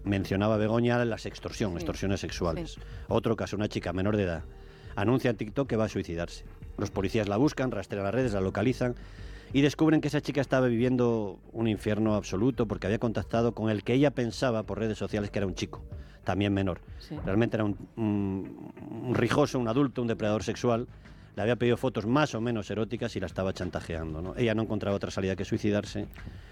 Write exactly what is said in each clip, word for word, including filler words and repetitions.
mencionaba Begoña la extorsión, Sí. extorsiones sexuales. Sí. Otro caso, una chica menor de edad anuncia en TikTok que va a suicidarse. Los policías la buscan, rastrean las redes, la localizan y descubren que esa chica estaba viviendo un infierno absoluto porque había contactado con el que ella pensaba por redes sociales que era un chico, también menor. Sí. Realmente era un, un, un rijoso, un adulto, un depredador sexual. Le había pedido fotos más o menos eróticas y la estaba chantajeando, ¿no? Ella no encontraba otra salida que suicidarse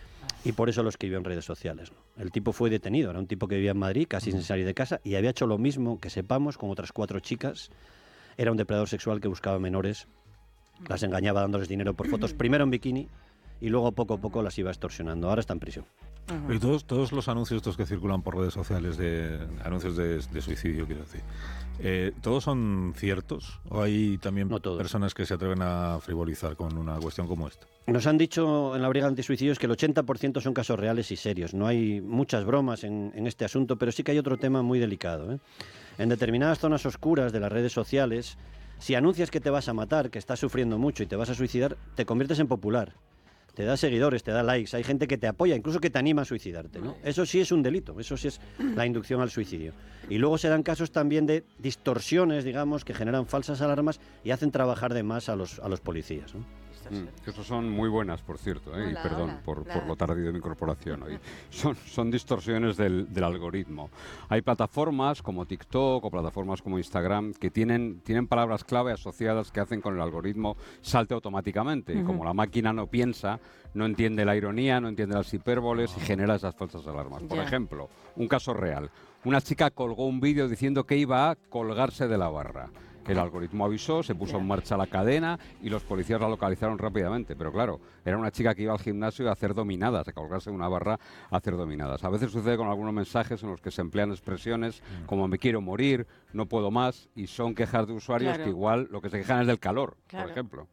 y por eso lo escribió en redes sociales, ¿no? El tipo fue detenido, era un tipo que vivía en Madrid, casi sin salir de casa, y había hecho lo mismo, que sepamos, con otras cuatro chicas. Era un depredador sexual que buscaba menores, las engañaba dándoles dinero por fotos, primero en bikini y luego poco a poco las iba extorsionando. Ahora está en prisión. Y todos, todos los anuncios estos que circulan por redes sociales, de anuncios de, de suicidio, quiero decir, eh, ¿todos son ciertos? ¿O hay también No todos. personas que se atreven a frivolizar con una cuestión como esta? Nos han dicho en la Brigada Antisuicidios que el ochenta por ciento son casos reales y serios. No hay muchas bromas en, en este asunto, pero sí que hay otro tema muy delicado, ¿eh? En determinadas zonas oscuras de las redes sociales, si anuncias que te vas a matar, que estás sufriendo mucho y te vas a suicidar, te conviertes en popular. Te da seguidores, te da likes, hay gente que te apoya, incluso que te anima a suicidarte, ¿no? Eso sí es un delito, eso sí es la inducción al suicidio. Y luego se dan casos también de distorsiones, digamos, que generan falsas alarmas y hacen trabajar de más a los, a los policías, ¿no? Mm, estos son muy buenas, por cierto, ¿eh? Hola, y perdón hola, por, hola. por lo tardío de mi incorporación hoy. Son, son distorsiones del, del algoritmo. Hay plataformas como TikTok o plataformas como Instagram que tienen, tienen palabras clave asociadas que hacen con el algoritmo salte automáticamente. Y como la máquina no piensa, no entiende la ironía, no entiende las hipérboles y genera esas falsas alarmas. Por Ya. ejemplo, un caso real. Una chica colgó un vídeo diciendo que iba a colgarse de la barra. El algoritmo avisó, se puso en marcha la cadena y los policías la localizaron rápidamente. Pero claro, era una chica que iba al gimnasio a hacer dominadas, a colgarse de una barra a hacer dominadas. A veces sucede con algunos mensajes en los que se emplean expresiones como me quiero morir, no puedo más, y son quejas de usuarios Claro. que igual lo que se quejan es del calor, Claro. por ejemplo.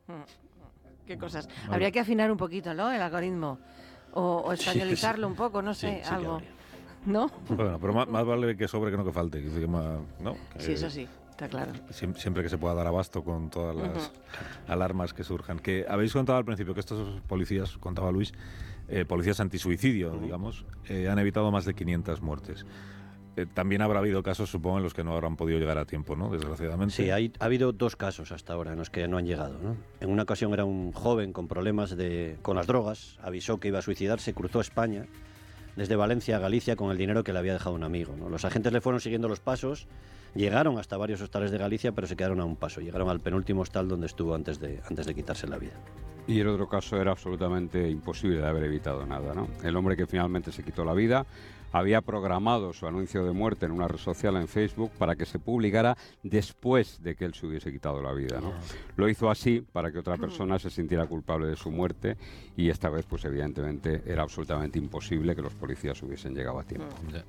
Mm. Qué cosas. Habría que afinar un poquito, ¿no? El algoritmo. O, o españolizarlo un poco, no Sí, sé, sí que algo. habría. ¿No? Bueno, pero más, más vale que sobre que no que falte. Que, más, ¿no? Sí, Que- eso sí, está claro. Siem- Siempre que se pueda dar abasto con todas las alarmas que surjan. Que habéis contado al principio que estos policías, contaba Luis, eh, policías antisuicidio, digamos, eh, han evitado más de quinientas muertes. Eh, también habrá habido casos, supongo, en los que no habrán podido llegar a tiempo, ¿no? Desgraciadamente. Sí, hay, ha habido dos casos hasta ahora en los que no han llegado, ¿no? En una ocasión era un joven con problemas de, con las drogas, avisó que iba a suicidarse, cruzó España, desde Valencia a Galicia con el dinero que le había dejado un amigo, ¿no? Los agentes le fueron siguiendo los pasos, llegaron hasta varios hostales de Galicia, pero se quedaron a un paso, llegaron al penúltimo hostal donde estuvo antes de, antes de quitarse la vida. Y el otro caso era absolutamente imposible de haber evitado nada, ¿no? El hombre que finalmente se quitó la vida había programado su anuncio de muerte en una red social en Facebook para que se publicara después de que él se hubiese quitado la vida, ¿no? Lo hizo así para que otra persona se sintiera culpable de su muerte y esta vez, pues evidentemente, era absolutamente imposible que los policías hubiesen llegado a tiempo. Ya.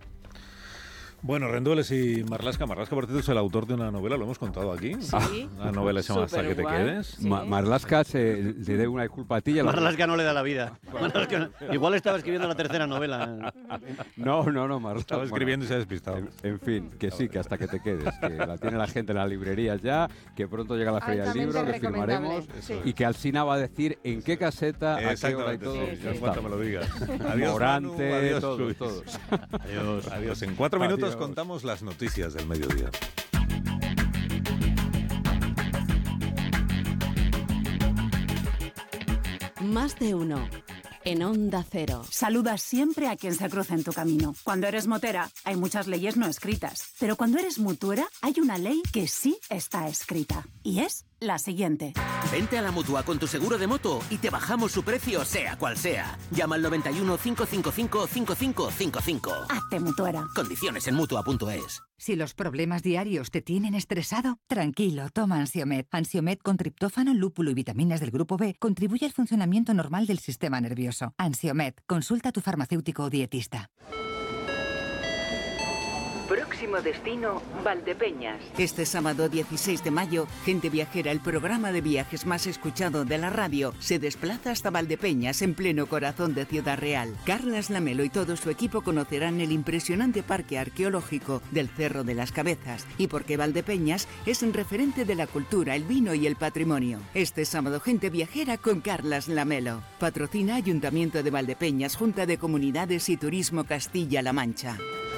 Bueno, Rendueles y Marlaska. Marlaska, por cierto, es el autor de una novela, lo hemos contado aquí. Sí. Una novela se llama Hasta que te Superguay. quedes. Sí. Ma- Marlaska se le debe una disculpa a ti. y a la- Marlaska no le da la vida. Marlaska no- igual estaba escribiendo la tercera novela. No, no, no, Marlaska. Estaba escribiendo y se ha despistado. En, en fin, que sí, que hasta que te quedes, que la tiene la gente en las librerías ya, que pronto llega la feria del Altamente libro, que recomendable, firmaremos sí. y que Alsina va a decir en qué caseta, a qué hora y Exactamente, todo. sí, ya ya en está. cuanto me lo digas. Adiós, Morante, Manu, adiós, todos, Luis. todos. Adiós, adiós. En cuatro minutos Adiós. contamos las noticias del mediodía. Más de uno. En Onda Cero. Saluda siempre a quien se cruza en tu camino. Cuando eres motera, hay muchas leyes no escritas. Pero cuando eres mutuera, hay una ley que sí está escrita. Y es la siguiente. Vente a la Mutua con tu seguro de moto y te bajamos su precio sea cual sea. Llama al noventa y uno, cinco cinco cinco, cinco cinco cinco cinco. Hazte mutuera. Condiciones en Mutua punto es. Si los problemas diarios te tienen estresado, tranquilo, toma Ansiomed. Ansiomed con triptófano, lúpulo y vitaminas del grupo B contribuye al funcionamiento normal del sistema nervioso. Ansiomed, consulta a tu farmacéutico o dietista. Próximo destino, Valdepeñas. Este sábado dieciséis de mayo, Gente Viajera, el programa de viajes más escuchado de la radio, se desplaza hasta Valdepeñas, en pleno corazón de Ciudad Real. Carlas Lamelo y todo su equipo conocerán el impresionante parque arqueológico del Cerro de las Cabezas y por qué Valdepeñas es un referente de la cultura, el vino y el patrimonio. Este sábado, Gente Viajera con Carlas Lamelo. Patrocina Ayuntamiento de Valdepeñas, Junta de Comunidades y Turismo Castilla-La Mancha.